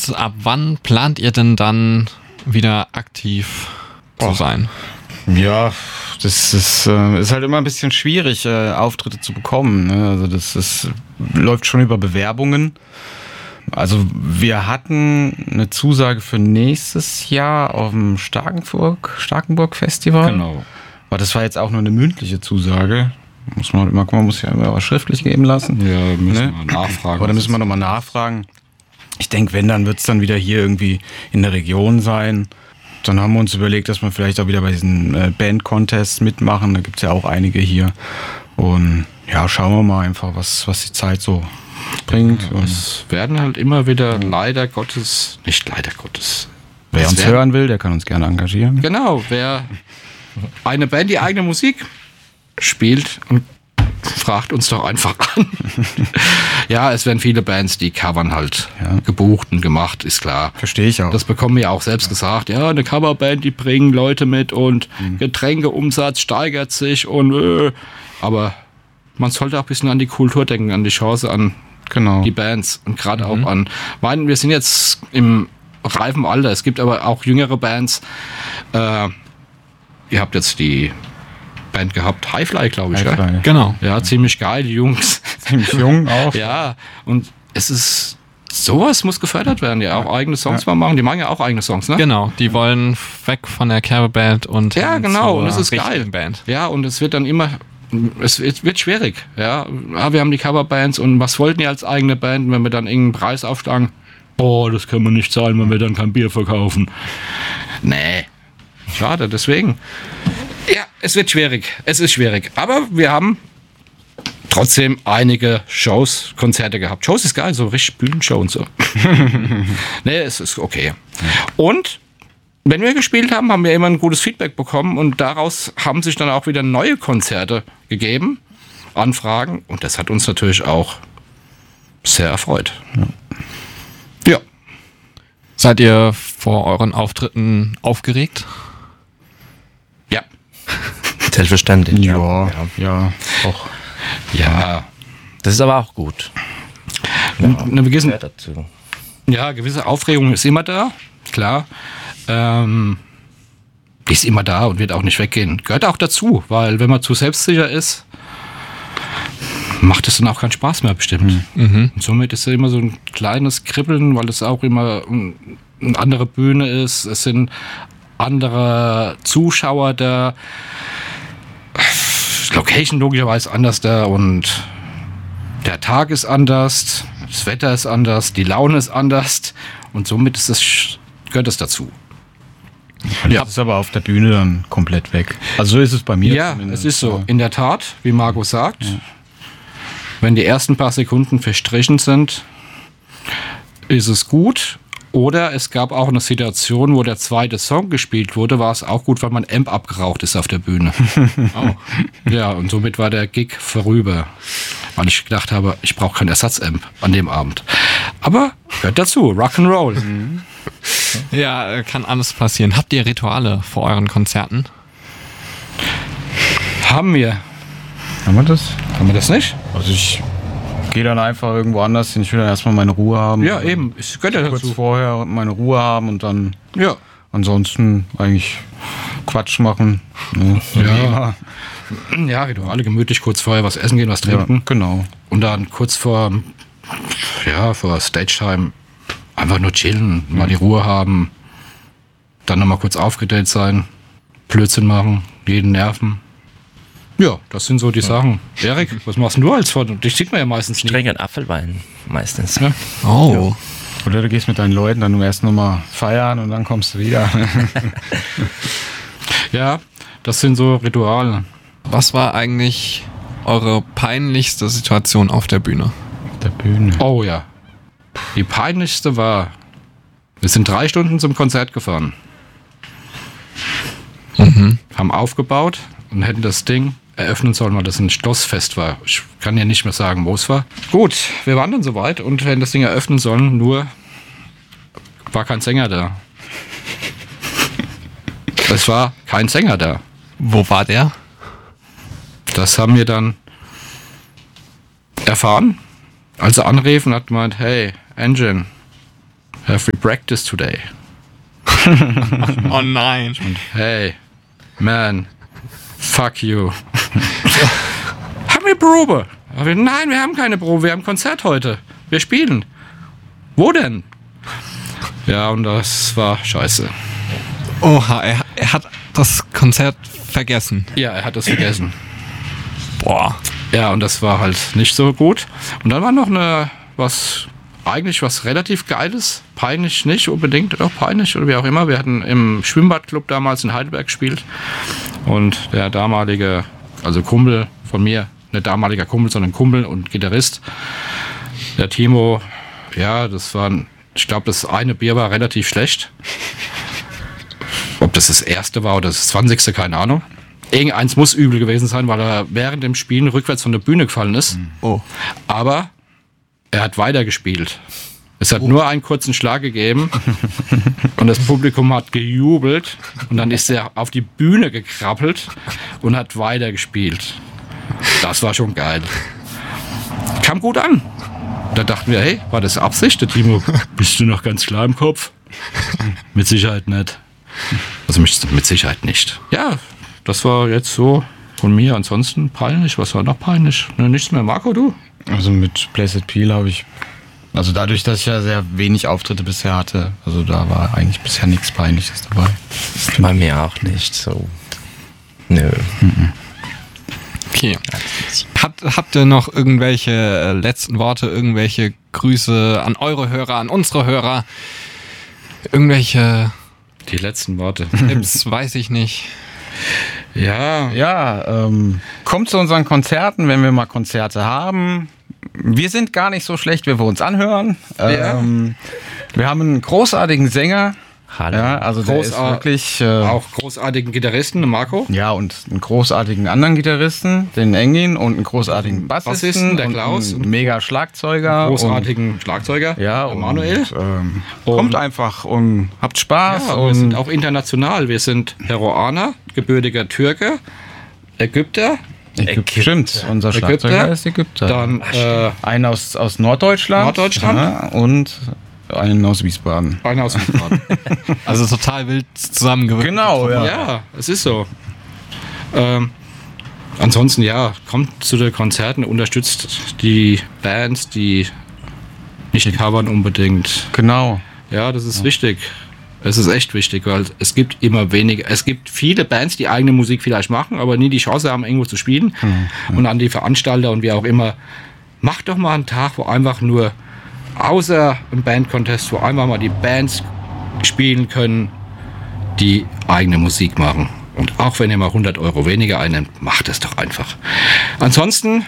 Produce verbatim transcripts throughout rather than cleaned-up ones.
Und ab wann plant ihr denn dann wieder aktiv zu Oh. sein? Ja, das ist, äh, ist halt immer ein bisschen schwierig, äh, Auftritte zu bekommen. Ne? Also das ist, läuft schon über Bewerbungen. Also wir hatten eine Zusage für nächstes Jahr auf dem Starkenburg, Starkenburg Festival. Genau. Aber das war jetzt auch nur eine mündliche Zusage. Muss man immer, man muss ja immer was schriftlich geben lassen. Ja, müssen Ne? wir nachfragen. Aber da müssen wir nochmal nachfragen. Ich denke, wenn, dann wird es dann wieder hier irgendwie in der Region sein. Dann haben wir uns überlegt, dass wir vielleicht auch wieder bei diesen äh, Band-Contests mitmachen. Da gibt es ja auch einige hier. Und ja, schauen wir mal einfach, was, was die Zeit so bringt. Und Es werden halt immer wieder leider Gottes, nicht leider Gottes. wer es uns werden- hören will, der kann uns gerne engagieren. Genau, wer eine Band die eigene Musik spielt und fragt uns doch einfach an. Ja, es werden viele Bands, die covern halt Ja. gebucht und gemacht, ist klar. Verstehe ich auch. Das bekommen wir auch selbst gesagt. Ja, eine Coverband, die bringen Leute mit und Getränkeumsatz steigert sich und äh, aber man sollte auch ein bisschen an die Kultur denken, an die Chance, an genau. die Bands und gerade auch an, meinen, wir sind jetzt im reifen Alter, es gibt aber auch jüngere Bands. Äh, ihr habt jetzt die Band gehabt, Highfly, glaube ich. Ja? Highfly. Genau. ja, ziemlich geil, die Jungs. Ziemlich jung auch. Ja, und es ist, sowas muss gefördert werden, ja, auch eigene Songs Ja. mal machen, die machen ja auch eigene Songs, ne? Genau, die wollen weg von der Coverband und Ja, hin genau, zur und das ist richtigen geil. Band. Ja, und es wird dann immer, es wird, wird schwierig, ja. Ah, wir haben die Coverbands und was wollten die als eigene Band, wenn wir dann irgendeinen Preis aufschlagen? Oh, das können wir nicht zahlen, wenn wir dann kein Bier verkaufen. Nee, schade, deswegen. Ja, es wird schwierig, es ist schwierig, aber wir haben trotzdem einige Shows, Konzerte gehabt. Shows ist geil, so richtig Bühnenshow und so. Nee, es ist okay. Und wenn wir gespielt haben, haben wir immer ein gutes Feedback bekommen und daraus haben sich dann auch wieder neue Konzerte gegeben, Anfragen und das hat uns natürlich auch sehr erfreut. Ja. Ja. Seid ihr vor euren Auftritten aufgeregt? Ja. Selbstverständlich. Ja, ja, auch. Ja. Das ist aber auch gut. Eine gewisse, Ja, dazu. ja, gewisse Aufregung ist immer da, klar. Ähm, die ist immer da und wird auch nicht weggehen. Gehört auch dazu, weil wenn man zu selbstsicher ist, macht es dann auch keinen Spaß mehr bestimmt. Mhm. Und somit ist es immer so ein kleines Kribbeln, weil es auch immer ein- eine andere Bühne ist. Es sind andere Zuschauer da. Location logischerweise anders da und der Tag ist anders, das Wetter ist anders, die Laune ist anders und somit ist es, gehört es dazu. Ja. Das ist aber auf der Bühne dann komplett weg. Also so ist es bei mir. Ja, zumindest. es ist so. In der Tat, wie Marco sagt, wenn die ersten paar Sekunden verstrichen sind, ist es gut. Oder es gab auch eine Situation, wo der zweite Song gespielt wurde, war es auch gut, weil mein Amp abgeraucht ist auf der Bühne. Oh. Ja, und somit war der Gig vorüber. Weil ich gedacht habe, ich brauche kein Ersatzamp an dem Abend. Aber gehört dazu, Rock'n'Roll. Ja, äh, kann alles passieren. Habt ihr Rituale vor euren Konzerten? Haben wir. Haben wir das? Haben wir das nicht? Also ich gehe dann einfach irgendwo anders hin. Ich will dann erstmal meine Ruhe haben. Ja, eben. Es gehört ja Kurz dazu. vorher meine Ruhe haben und dann Ja. ansonsten eigentlich Quatsch machen. Ne? Ja. Ja, Rituale, gemütlich kurz vorher was essen gehen, was Ja, trinken. genau. Und dann kurz vor, ja, vor Stage-Time einfach nur chillen, mal die Ruhe haben. Dann nochmal kurz aufgedreht sein, Blödsinn machen, jeden nerven. Ja, das sind so die Sachen. Erik, was machst denn du als Vater? Dich sieht man ja meistens Ich nicht. trinke einen Apfelwein meistens. Ja. Oh. Oder du gehst mit deinen Leuten dann erst nochmal feiern und dann kommst du wieder. Ja, das sind so Rituale. Was war eigentlich eure peinlichste Situation auf der Bühne? Auf der Bühne. Oh ja. Die peinlichste war, wir sind drei Stunden zum Konzert gefahren. Mhm. Haben aufgebaut und hätten das Ding eröffnen sollen, weil das ein Schlossfest war. Ich kann ja nicht mehr sagen, wo es war. Gut, wir waren dann soweit und hätten das Ding eröffnen sollen, nur war kein Sänger da. Es war kein Sänger da. Wo war der? Das haben wir dann erfahren, als er anrief und hat gemeint, hey, Engine, have we practiced today? Oh nein. Und hey, man, fuck you. Haben wir Probe? Aber wir, nein, wir haben keine Probe, wir haben Konzert heute. Wir spielen. Wo denn? Ja, und das war scheiße. Oha, er, er hat das Konzert vergessen. Ja, er hat das vergessen. Boah. Ja, und das war halt nicht so gut. Und dann war noch eine, was, eigentlich was relativ Geiles. Peinlich nicht unbedingt, doch peinlich oder wie auch immer. Wir hatten im Schwimmbadclub damals in Heidelberg gespielt. Und der damalige, also Kumpel von mir, nicht damaliger Kumpel, sondern Kumpel und Gitarrist, der Timo, ja, das war, ich glaube, das eine Bier war relativ schlecht. Ob das das erste war oder das zwanzigste, keine Ahnung. Irgendeins muss übel gewesen sein, weil er während dem Spielen rückwärts von der Bühne gefallen ist. Oh. Aber er hat weitergespielt. Es hat oh. nur einen kurzen Schlag gegeben und das Publikum hat gejubelt und dann ist er auf die Bühne gekrabbelt und hat weitergespielt. Das war schon geil. Kam gut an. Da dachten wir, hey, war das Absicht, der Timo? Bist du noch ganz klar im Kopf? Mit Sicherheit nicht. Also mit Sicherheit nicht. Ja, das war jetzt so von mir. Ansonsten peinlich. Was war noch peinlich? Ne, nichts mehr. Marco, du? Also mit Blessed Peel habe ich, also dadurch, dass ich ja sehr wenig Auftritte bisher hatte, also da war eigentlich bisher nichts Peinliches dabei. Bei mir auch nicht so. Nö. Mhm. Okay. Habt, habt ihr noch irgendwelche äh, letzten Worte, irgendwelche Grüße an eure Hörer, an unsere Hörer? Irgendwelche Die letzten Worte. Tipps, weiß ich nicht. Ja. Ja, ähm, kommt zu unseren Konzerten, wenn wir mal Konzerte haben. Wir sind gar nicht so schlecht, wie wir uns anhören. Ja. Ähm, wir haben einen großartigen Sänger. Hallo. Ja, also der ist wirklich äh, Auch großartigen Gitarristen, Marco. ja, und einen großartigen anderen Gitarristen, den Engin, und einen großartigen Bassisten, Bassisten, der und Klaus. einen mega Schlagzeuger, Großartigen Schlagzeuger, und, ja, der Manuel. Und, ähm, Und- kommt einfach und habt Spaß. Ja, und wir sind auch international. Wir sind Peruaner, gebürtiger Türke, Ägypter, Ägypter. Stimmt, unser Schlagzeuger Ägypter, ist Ägypter. dann äh, Einen aus, aus Norddeutschland. Norddeutschland. Ja, und einen aus Wiesbaden. einer aus Wiesbaden. Also total wild zusammengewürfelt. Genau, ja. Ja, es ist so. Ähm, ansonsten, ja, kommt zu den Konzerten, unterstützt die Bands, die nicht covern unbedingt. Genau. Ja, das ist wichtig. Es ist echt wichtig, weil es gibt immer weniger, es gibt viele Bands, die eigene Musik vielleicht machen, aber nie die Chance haben, irgendwo zu spielen. Mhm. Und an die Veranstalter und wie auch immer, macht doch mal einen Tag, wo einfach nur, außer im Band-Contest, wo einfach mal die Bands spielen können, die eigene Musik machen. Und auch wenn ihr mal hundert Euro weniger einnimmt, macht es doch einfach. Ansonsten,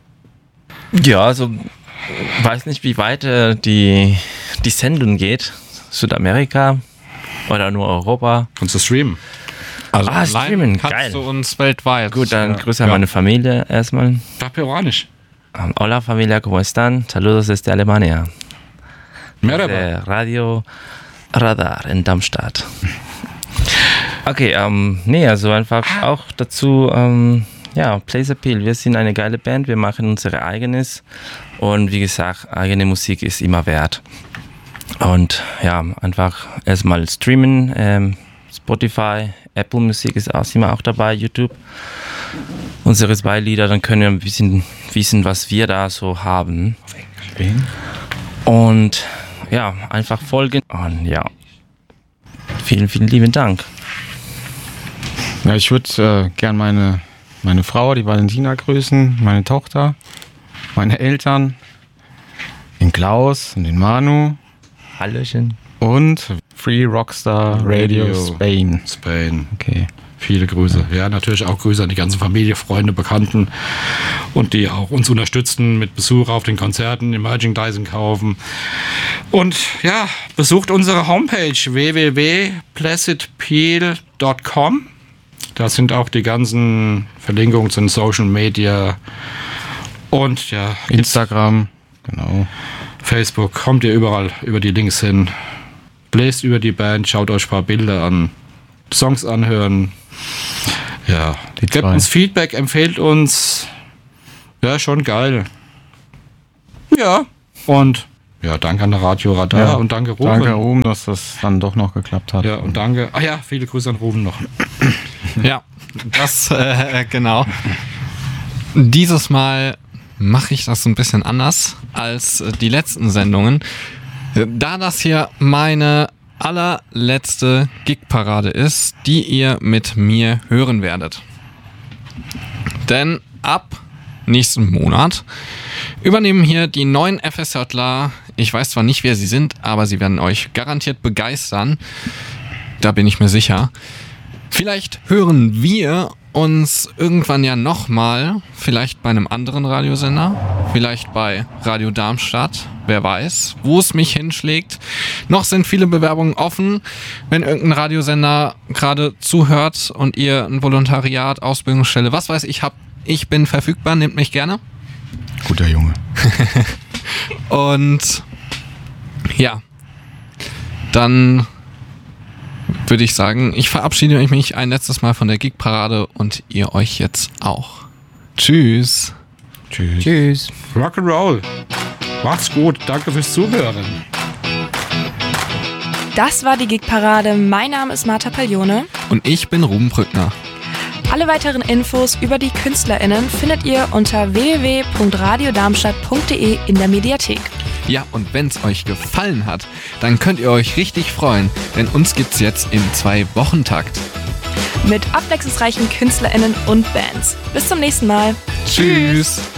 Ja, also weiß nicht, wie weit äh, die, die Sendung geht. Südamerika oder nur Europa. kannst du streamen. Also Ah, online streamen, kannst geil. du uns weltweit. Gut, dann ja. Grüße an meine Familie erstmal. Sag peruanisch. Um, Hola familia, ¿cómo están? Saludos desde Alemania. Merhaba. De Radio Radar in Darmstadt. Okay, ähm, nee, also einfach auch dazu, ähm, ja, Blaze Appeal, wir sind eine geile Band, wir machen unsere eigenes und wie gesagt, eigene Musik ist immer wert. Und ja, einfach erstmal streamen, ähm, Spotify, Apple Musik ist auch immer auch dabei, YouTube. Unsere zwei Lieder, dann können wir ein bisschen wissen, was wir da so haben. Und ja, einfach folgen. Und ja, vielen, vielen lieben Dank. Ja, ich würde äh, gern meine, meine Frau, die Valentina, grüßen, meine Tochter, meine Eltern, den Klaus und den Manu Hallöchen. und Free Rockstar Radio, Radio. Spain. Spain. Okay. Viele Grüße. Ja, natürlich auch Grüße an die ganze Familie, Freunde, Bekannten und die auch uns unterstützen mit Besuch auf den Konzerten, im Merchandising kaufen. Und ja, besucht unsere Homepage w w w punkt placid peel punkt com. Da sind auch die ganzen Verlinkungen zu den Social Media und ja, Instagram, genau. Facebook. Kommt ihr überall über die Links hin. Lest über die Band, schaut euch ein paar Bilder an, Songs anhören. Ja, Die gebt zwei. uns Feedback, empfehlt uns. Ja, schon geil. Ja, und Ja, danke an der Radio Radar Ja, und danke Ruben. Danke, Ruben, dass das dann doch noch geklappt hat. Ja, und danke. Ah ja, viele Grüße an Ruben noch. Ja, das, äh, genau. Dieses Mal mache ich das ein bisschen anders als äh, die letzten Sendungen. Da das hier meine allerletzte Gig-Parade ist, die ihr mit mir hören werdet. Denn ab nächsten Monat übernehmen hier die neuen FSJler. Ich weiß zwar nicht, wer sie sind, aber sie werden euch garantiert begeistern. Da bin ich mir sicher. Vielleicht hören wir uns irgendwann ja nochmal, vielleicht bei einem anderen Radiosender, vielleicht bei Radio Darmstadt, wer weiß, wo es mich hinschlägt. Noch sind viele Bewerbungen offen. Wenn irgendein Radiosender gerade zuhört und ihr ein Volontariat, Ausbildungsstelle, was weiß ich, habt, ich bin verfügbar, nehmt mich gerne. Guter Junge. Und ja, dann würde ich sagen, ich verabschiede mich ein letztes Mal von der Gig-Parade und ihr euch jetzt auch. Tschüss. Tschüss. Tschüss. Rock'n'Roll. Macht's gut. Danke fürs Zuhören. Das war die Gig-Parade. Mein Name ist Martha Paglione. Und ich bin Ruben Brückner. Alle weiteren Infos über die KünstlerInnen findet ihr unter w w w punkt radiodarmstadt punkt d e in der Mediathek. Ja, und wenn es euch gefallen hat, dann könnt ihr euch richtig freuen, denn uns gibt's jetzt im Zwei-Wochen-Takt. Mit abwechslungsreichen KünstlerInnen und Bands. Bis zum nächsten Mal. Tschüss.